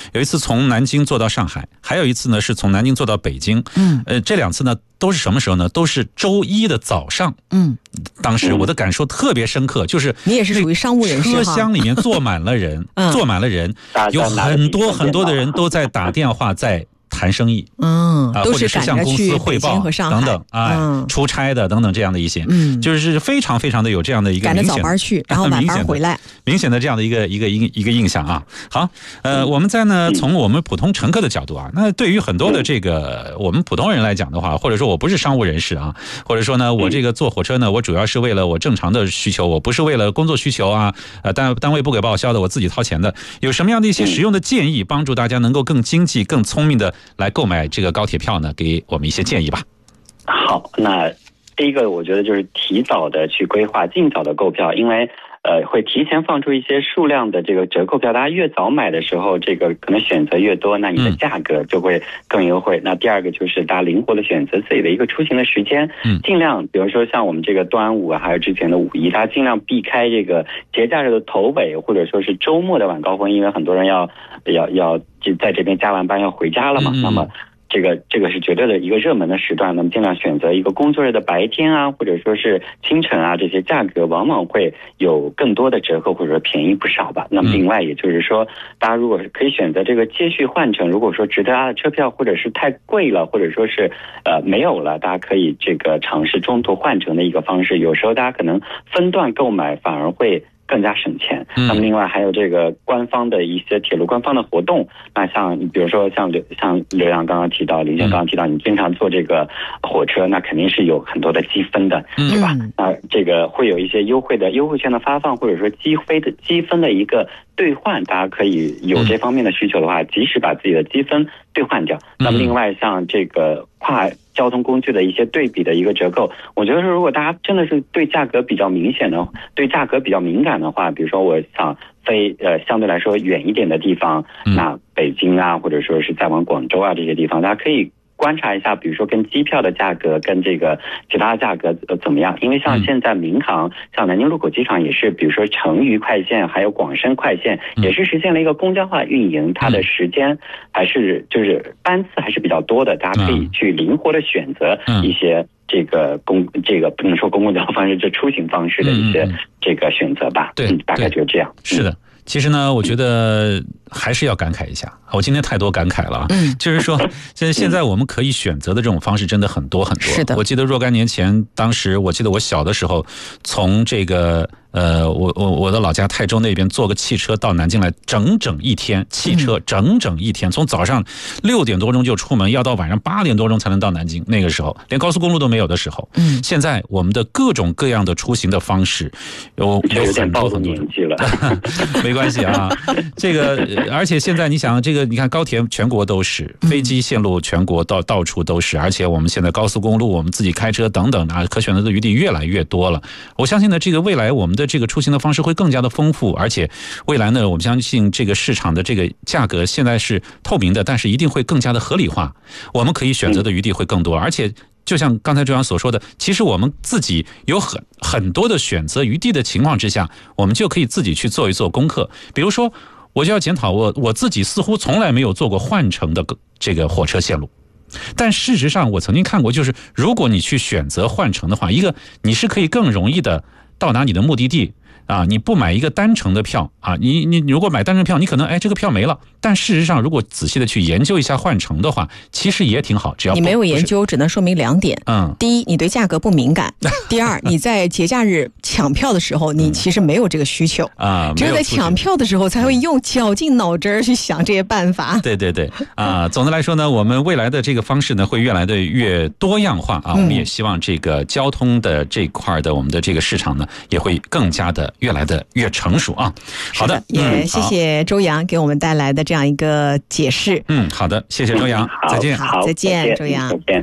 有一次从南京坐到上海，还有一次呢是从南京坐到北京。这2次呢都是什么时候呢？都是周一的早上。当时我的感受特别深刻，就是你也是属于商务人士， 车厢里面坐满了人，坐满了人，有很多很多的人都在打电话在谈生意， 都是向公司汇报等等，出差的等等这样的一些，就是非常非常的有这样的一个赶着早班去，然后晚班回来， 明显的这样的一个印象啊。好，我们在呢从我们普通乘客的角度啊，那对于很多的这个我们普通人来讲的话，或者说我不是商务人士啊，或者说呢我这个坐火车呢，我主要是为了我正常的需求，我不是为了工作需求啊，单位不给报销的，我自己掏钱的，有什么样的一些实用的建议，帮助大家能够更经济、更聪明的来购买这个高铁票呢？给我们一些建议吧。 好，那第一个我觉得就是提早的去规划，尽早的购票，因为会提前放出一些数量的这个折扣票，大家越早买的时候，这个可能选择越多，那你的价格就会更优惠。那第二个就是大家灵活的选择自己的一个出行的时间，尽量比如说像我们这个端午啊，还有之前的五一，大家尽量避开这个节假日的头尾，或者说是周末的晚高峰，因为很多人要在这边加完班要回家了嘛，那么这个是绝对的一个热门的时段，那么尽量选择一个工作日的白天啊，或者说是清晨啊，这些价格往往会有更多的折扣，或者说便宜不少吧。那么另外也就是说，大家如果是可以选择这个接续换乘，如果说值得的车票或者是太贵了，或者说是没有了，大家可以这个尝试中途换乘的一个方式。有时候大家可能分段购买反而会更加省钱。那么另外还有这个官方的一些铁路官方的活动，那像比如说像刘洋刚刚提到，林先刚刚提到，你经常坐这个火车，那肯定是有很多的积分的，对吧？那这个会有一些优惠券的发放，或者说积分的一个兑换，大家可以有这方面的需求的话，及时把自己的积分兑换掉。那么另外像这个跨交通工具的一些对比的一个折扣，我觉得说如果大家真的是对价格比较明显的，对价格比较敏感的话，比如说我想飞相对来说远一点的地方，那北京啊，或者说是再往广州啊这些地方，大家可以观察一下，比如说跟机票的价格跟这个其他的价格怎么样？因为像现在民航，像南京禄口机场也是，比如说成渝快线还有广深快线，也是实现了一个公交化运营，它的时间还是就是班次还是比较多的，大家可以去灵活的选择一些这个不能说公共交通方式，这出行方式的一些这个选择吧。 对， 大概就是这样。 是的。其实呢，我觉得还是要感慨一下，我今天太多感慨了。就是说，现在我们可以选择的这种方式真的很多很多。 是的， 我记得若干年前，当时我记得我小的时候，从这个我的老家泰州那边坐个汽车到南京来，整整一天，汽车整整一天，从早上6点多钟就出门，要到晚上8点多钟才能到南京。那个时候连高速公路都没有的时候，现在我们的各种各样的出行的方式有很多很多年纪了，没关系啊。这个而且现在你想，这个你看高铁全国都是，飞机线路全国到处都是，而且我们现在高速公路我们自己开车等等啊，可选择的余地越来越多了。我相信呢，这个未来我们的这个出行的方式会更加的丰富，而且未来呢，我们相信这个市场的这个价格现在是透明的，但是一定会更加的合理化，我们可以选择的余地会更多，而且就像刚才周洋所说的，其实我们自己有很多的选择余地的情况之下，我们就可以自己去做一做功课。比如说，我就要检讨我自己似乎从来没有坐过换乘的这个火车线路。但事实上我曾经看过，就是如果你去选择换乘的话，一个你是可以更容易的到达你的目的地啊，你不买一个单程的票啊，你如果买单程票，你可能这个票没了。但事实上，如果仔细的去研究一下换乘的话，其实也挺好。只要你没有研究，只能说明2点。第一，你对价格不敏感；第二，你在节假日抢票的时候，你其实没有这个需求啊。只有在抢票的时候，才会用绞尽脑汁去想这些办法。 对啊，总的来说呢，我们未来的这个方式呢，会越来的越多样化啊。我们也希望这个交通的这块的我们的这个市场呢，也会更加的越来的越成熟啊。好的， 也谢谢周洋给我们带来的这样一个解释。 好的，谢谢周洋，再见。 好，再见，周洋。 再见。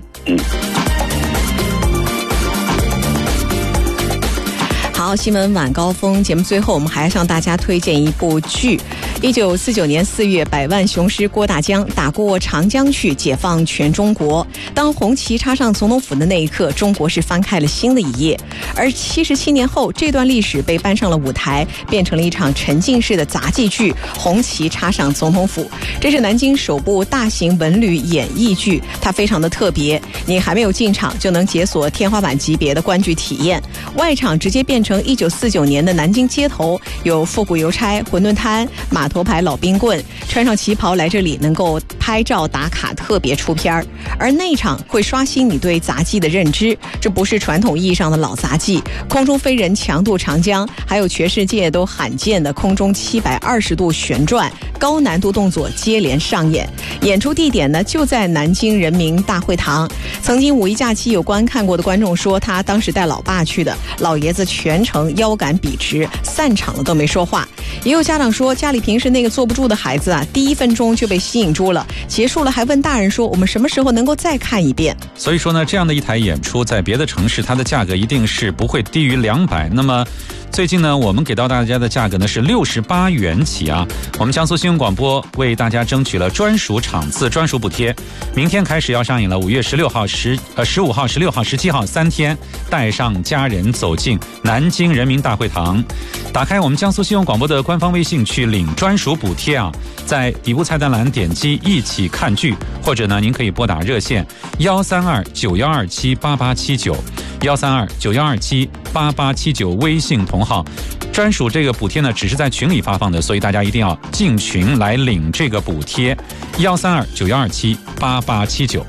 好，新闻晚高峰节目最后，我们还要向大家推荐一部剧， 1949年4月，百万雄师郭大江打过长江去，解放全中国。当红旗插上总统府的那一刻，中国是翻开了新的一页。而77年后，这段历史被搬上了舞台，变成了一场沉浸式的杂技剧《红旗插上总统府》。这是南京首部大型文旅演艺剧，它非常的特别。你还没有进场，就能解锁天花板级别的观剧体验。外场直接变成1949年的南京街头，有复古邮差、馄饨摊、码头牌老冰棍，穿上旗袍来这里能够拍照打卡，特别出片儿。而内场会刷新你对杂技的认知，这不是传统意义上的老杂技，空中飞人、强渡长江，还有全世界都罕见的空中720度旋转，高难度动作接连上演。演出地点呢就在南京人民大会堂。曾经五一假期有观看过的观众说，他当时带老爸去的，老爷子全程腰杆笔直，散场了都没说话。也有家长说，家里平时那个坐不住的孩子啊，第1分钟就被吸引住了，结束了还问大人说，我们什么时候能够再看一遍。 所以说呢，这样的一台演出在别的城市它的价格一定是不会低于200。那么最近呢，我们给到大家的价格呢是68元起啊。我们江苏新闻广播为大家争取了专属场次、专属补贴，明天开始要上演了。5月16号、15号、16号、17号3天，带上家人走进南京人民大会堂，打开我们江苏新闻广播的官方微信去领专属补贴啊。在底部菜单栏点击一起看剧，或者呢您可以拨打热线13291278879 13291278879微信同号。专属这个补贴呢只是在群里发放的，所以大家一定要进群来领这个补贴13291278879。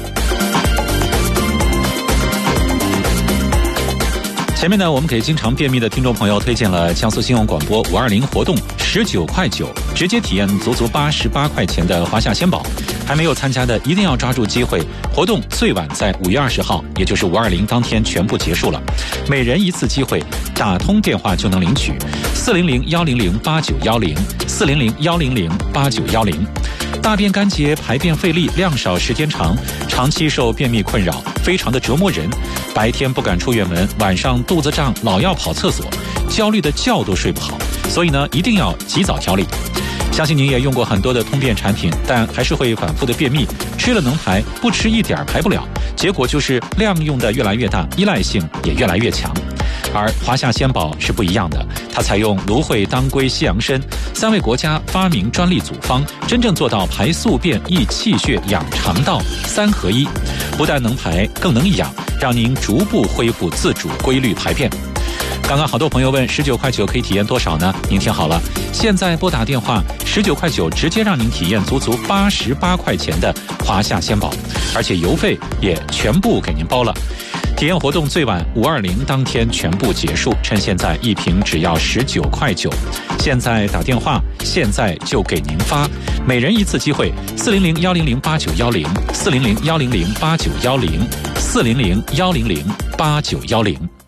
前面呢，我们给经常便秘的听众朋友推荐了江苏新闻广播520活动，19块9直接体验足88块钱的华夏鲜宝。还没有参加的一定要抓住机会，活动最晚在5月20号，也就是520当天全部结束了。每人1次机会，打通电话就能领取400-100-8910 400-100-8910。大便干结、排便费力、量少时间长，长期受便秘困扰，非常的折磨人。白天不敢出远门，晚上肚子胀，老要跑厕所，焦虑的觉都睡不好，所以呢，一定要及早调理。相信您也用过很多的通便产品，但还是会反复的便秘，吃了能排，不吃一点排不了，结果就是量用的越来越大，依赖性也越来越强。而华夏鲜宝是不一样的，它采用芦荟、当归、西洋参3位国家发明专利组方，真正做到排宿便、益气血、养肠道3合1，不但能排，更能养，让您逐步恢复自主规律排便。刚刚好多朋友问19块9可以体验多少呢？您听好了，现在拨打电话19块9，直接让您体验足88块钱的华夏鲜宝，而且邮费也全部给您包了。体验活动最晚520当天全部结束，趁现在一瓶只要19块9。现在打电话，现在就给您发，每人1次机会，400-100-8910 400-100-8910 400-100-8910。